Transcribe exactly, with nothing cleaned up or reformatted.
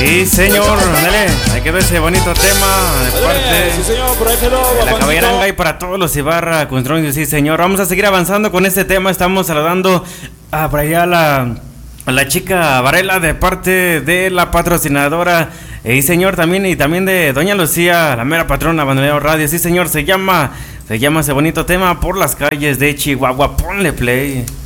Sí, señor, dale, ahí quedó ese bonito tema de parte sí, señor, por ahí quedó, de la Juanito. Caballeranga y para todos los Ibarra Construction. Sí, señor, vamos a seguir avanzando con este tema. Estamos saludando a por allá a la, a la chica Varela de parte de la patrocinadora. Y señor, también y también de Doña Lucía, la mera patrona Bandolero Radio. Sí, señor, se llama, se llama ese bonito tema Por las calles de Chihuahua. Ponle play.